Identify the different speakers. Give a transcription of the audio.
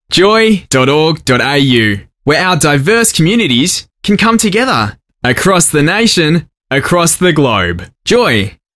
Speaker 1: Joy.org.au, where our diverse communities can come together across the nation, across the globe. Joy.